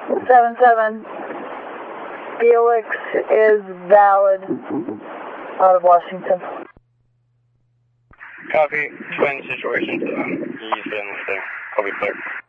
7-7. Felix is valid out of Washington. Copy. Twin situation to them. He's in there. Copy clear.